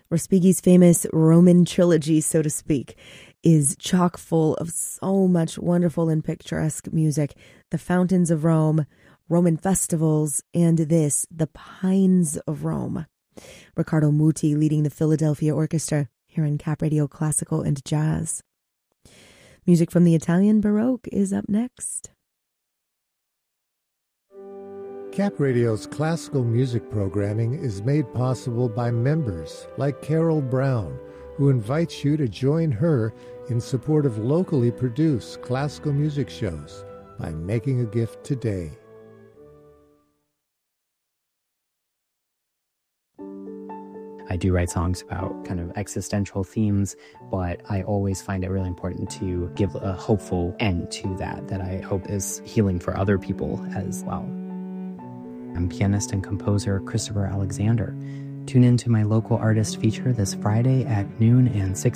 Respighi's famous Roman trilogy, so to speak, is chock full of so much wonderful and picturesque music. The Fountains of Rome, Roman festivals, and this, The Pines of Rome. Riccardo Muti leading the Philadelphia Orchestra here on Cap Radio Classical and Jazz. Music from the Italian Baroque is up next. Cap Radio's classical music programming is made possible by members like Carol Brown, who invites you to join her in support of locally produced classical music shows by making a gift today. I do write songs about kind of existential themes, but I always find it really important to give a hopeful end to that I hope is healing for other people as well. I'm pianist and composer Christopher Alexander. Tune in to my local artist feature this Friday at noon and 6